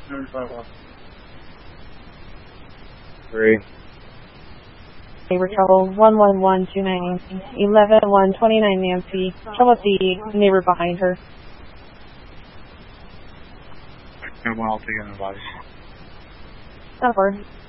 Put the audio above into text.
3. Neighbor trouble 11129 11129 Nancy. Trouble with the neighbor behind her. I'm well taken advice. Over.